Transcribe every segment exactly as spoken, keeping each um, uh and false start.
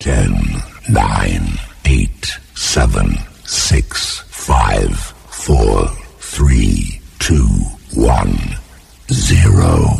Ten, nine, eight, seven, six, five, four, three, two, one, zero.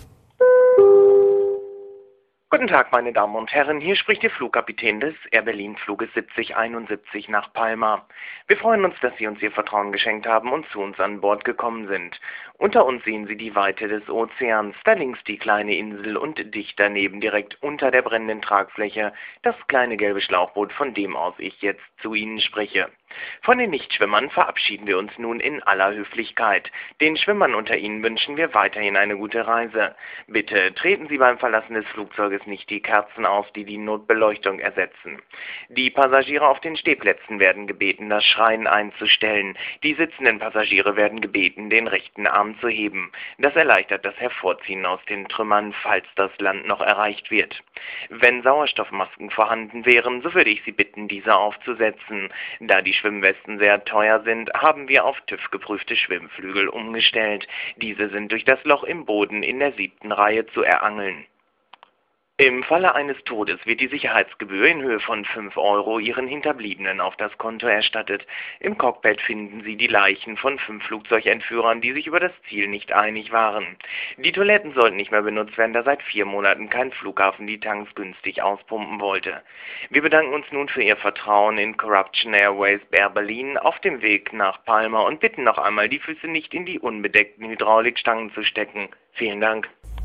Guten Tag, meine Damen und Herren, hier spricht Ihr Flugkapitän des Air Berlin Fluges siebzig einundsiebzig nach Palma. Wir freuen uns, dass Sie uns Ihr Vertrauen geschenkt haben und zu uns an Bord gekommen sind. Unter uns sehen Sie die Weite des Ozeans, da links die kleine Insel und dicht daneben, direkt unter der brennenden Tragfläche, das kleine gelbe Schlauchboot, von dem aus ich jetzt zu Ihnen spreche. Von den Nichtschwimmern verabschieden wir uns nun in aller Höflichkeit. Den Schwimmern unter Ihnen wünschen wir weiterhin eine gute Reise. Bitte treten Sie beim Verlassen des Flugzeuges nicht die Kerzen aus, die die Notbeleuchtung ersetzen. Die Passagiere auf den Stehplätzen werden gebeten, das Schreien einzustellen. Die sitzenden Passagiere werden gebeten, den rechten Arm zu heben. Das erleichtert das Hervorziehen aus den Trümmern, falls das Land noch erreicht wird. Wenn Sauerstoffmasken vorhanden wären, so würde ich Sie bitten, diese aufzusetzen. Da die Schwimmwesten sehr teuer sind, haben wir auf TÜV geprüfte Schwimmflügel umgestellt. Diese sind durch das Loch im Boden in der siebten Reihe zu erangeln. Im Falle eines Todes wird die Sicherheitsgebühr in Höhe von fünf Euro Ihren Hinterbliebenen auf das Konto erstattet. Im Cockpit finden Sie die Leichen von fünf Flugzeugentführern, die sich über das Ziel nicht einig waren. Die Toiletten sollten nicht mehr benutzt werden, da seit vier Monaten kein Flughafen die Tanks günstig auspumpen wollte. Wir bedanken uns nun für Ihr Vertrauen in Corruption Airways Air Berlin auf dem Weg nach Palma und bitten noch einmal, die Füße nicht in die unbedeckten Hydraulikstangen zu stecken. Vielen Dank.